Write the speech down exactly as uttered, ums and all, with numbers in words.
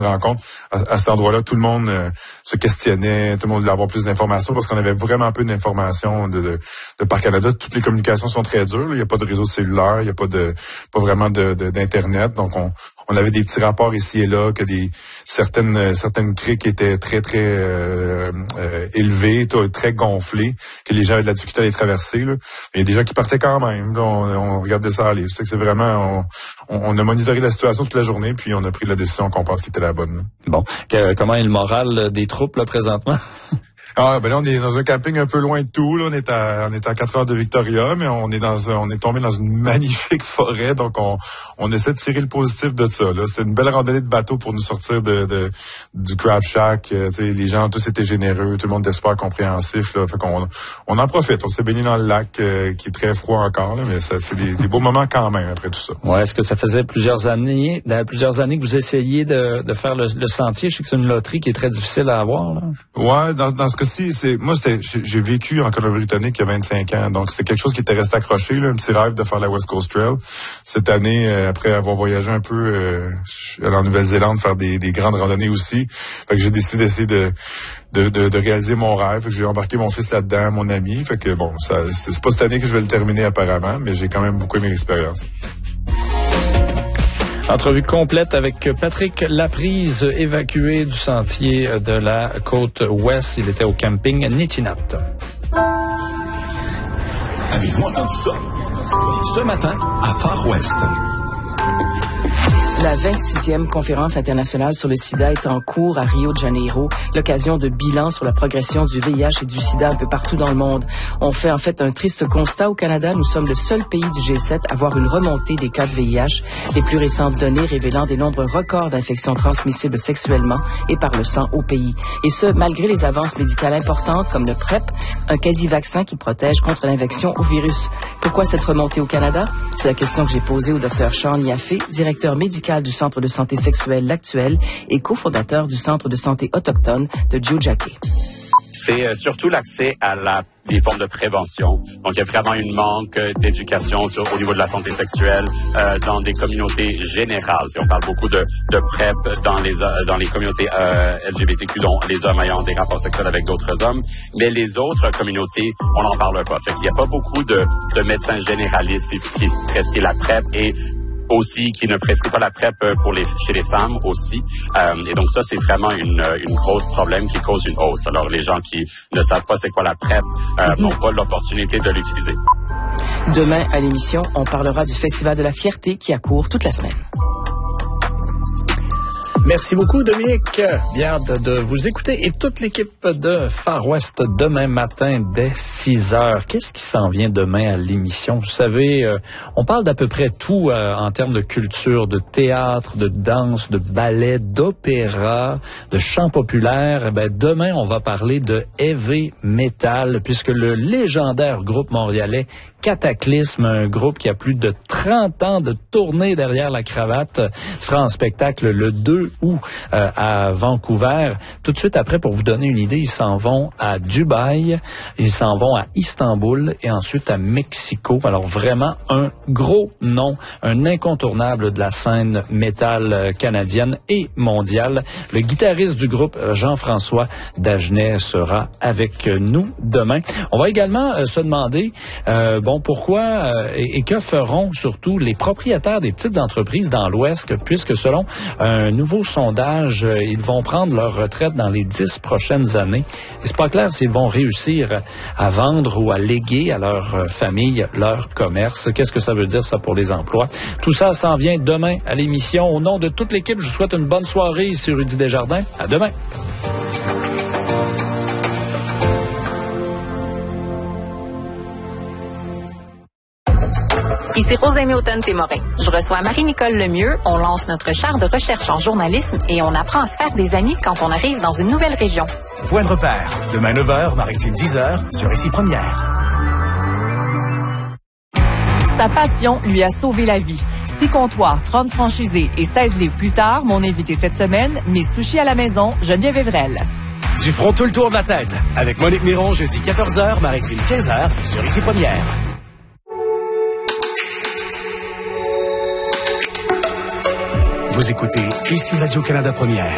rencontre. À, à cet endroit-là, tout le monde euh, se questionnait, tout le monde voulait avoir plus d'informations parce qu'on avait vraiment peu d'informations de, de, de Parc Canada. Toutes les communications sont très dures. Là. Il n'y a pas de réseau cellulaire, il n'y a pas de pas vraiment de, de, d'internet. Donc on, on avait des petits rapports ici et là que des certaines certaines criques étaient très très euh, euh, élevées, très gonflées, que les gens avaient de la difficulté à les traverser. Là. Il y a des gens qui partaient quand même. Là, on, on regardait ça aller. Je sais que c'est vraiment on, on a monitoré la situation toute la journée, puis on a pris la décision qu'on pense qui était la bonne. Là. Bon, que, comment est le moral des troupes là présentement? Ah ben là on est dans un camping un peu loin de tout, là on est à on est à quatre heures de Victoria, mais on est dans un, on est tombé dans une magnifique forêt, donc on on essaie de tirer le positif de ça là. C'est une belle randonnée de bateau pour nous sortir de, de du Crab Shack, euh, tu sais les gens ont tous été généreux, tout le monde était super compréhensif là, fait qu'on on en profite, on s'est baigné dans le lac euh, qui est très froid encore là, mais ça c'est des, des beaux moments quand même après tout ça. Ouais, est-ce que ça faisait plusieurs années, plusieurs années que vous essayez de de faire le, le sentier? Je sais que c'est une loterie qui est très difficile à avoir là. Ouais, dans dans ce cas-ci, c'est moi c'était j'ai, j'ai vécu en Colombie-Britannique il y a vingt-cinq ans, donc c'est quelque chose qui était resté accroché là, un petit rêve de faire la West Coast Trail. Cette année, euh, après avoir voyagé un peu euh, en Nouvelle-Zélande, faire des, des grandes randonnées aussi, fait que j'ai décidé d'essayer de de, de de réaliser mon rêve. Fait que j'ai embarqué mon fils là-dedans, mon ami. Fait que bon, ça c'est, c'est pas cette année que je vais le terminer apparemment, mais j'ai quand même beaucoup aimé l'expérience. Entrevue complète avec Patrick Laprise, évacué du sentier de la côte ouest. Il était au camping Nitinat. Avez-vous entendu ça? Ce matin, à Far West. La vingt-sixième conférence internationale sur le sida est en cours à Rio de Janeiro, l'occasion de bilan sur la progression du V I H et du sida un peu partout dans le monde. On fait en fait un triste constat au Canada. Nous sommes le seul pays du G sept à voir une remontée des cas de V I H, les plus récentes données révélant des nombres records d'infections transmissibles sexuellement et par le sang au pays. Et ce, malgré les avances médicales importantes comme le PrEP, un quasi-vaccin qui protège contre l'infection au virus. Pourquoi cette remontée au Canada? C'est la question que j'ai posée au docteur Sean Yaffe, directeur médical du Centre de santé sexuelle L'Actuel et cofondateur du Centre de santé autochtone de Tiohtià:ke. C'est euh, surtout l'accès à la des formes de prévention. Donc, il y a vraiment une manque d'éducation sur, au niveau de la santé sexuelle euh, dans des communautés générales. Si on parle beaucoup de, de PrEP dans les dans les communautés euh, L G B T Q, dont les hommes ayant des rapports sexuels avec d'autres hommes, mais les autres communautés, on n'en parle pas. Fait qu'il n'y a pas beaucoup de, de médecins généralistes qui, qui prescrivent la PrEP et aussi qui ne prescrit pas la PrEP pour les chez les femmes aussi. Euh, et donc ça, c'est vraiment une, une grosse problème qui cause une hausse. Alors les gens qui ne savent pas c'est quoi la PrEP euh, mm-hmm. n'ont pas l'opportunité de l'utiliser. Demain, à l'émission, on parlera du Festival de la Fierté qui accourt toute la semaine. Merci beaucoup, Dominique. Bien hâte de vous écouter et toute l'équipe de Far West demain matin dès six heures. Qu'est-ce qui s'en vient demain à l'émission? Vous savez, euh, on parle d'à peu près tout euh, en termes de culture, de théâtre, de danse, de ballet, d'opéra, de chant populaire. Eh bien, demain, on va parler de heavy metal puisque le légendaire groupe montréalais Cataclysme, un groupe qui a plus de trente ans de tournée derrière la cravate, sera en spectacle le deux août euh, à Vancouver. Tout de suite après, pour vous donner une idée, ils s'en vont à Dubaï, ils s'en vont à Istanbul et ensuite à Mexico. Alors vraiment un gros nom, un incontournable de la scène métal canadienne et mondiale. Le guitariste du groupe, Jean-François Dagenet, sera avec nous demain. On va également euh, se demander euh, bon, pourquoi euh, et, et que feront surtout les propriétaires des petites entreprises dans l'Ouest, puisque selon un nouveau sondage, euh, ils vont prendre leur retraite dans les dix prochaines années. Et c'est pas clair s'ils vont réussir à vendre ou à léguer à leur euh, famille leur commerce. Qu'est-ce que ça veut dire, ça, pour les emplois? Tout ça s'en vient demain à l'émission. Au nom de toute l'équipe, je vous souhaite une bonne soirée ici Rudy Desjardins. À demain. Ici Rosalie Automne-Témorin. Je reçois Marie-Nicole Lemieux. On lance notre char de recherche en journalisme et on apprend à se faire des amis quand on arrive dans une nouvelle région. Point de repère. Demain neuf heures, Maritime dix heures, sur Ici Première. Sa passion lui a sauvé la vie. Six comptoirs, trente franchisés et seize livres plus tard, mon invité cette semaine, mes sushis à la maison, Geneviève Evrel. Du front tout le tour de la tête. Avec Monique Miron, jeudi quatorze heures, Maritime quinze heures, sur Ici Première. Vous écoutez Ici Radio-Canada Première.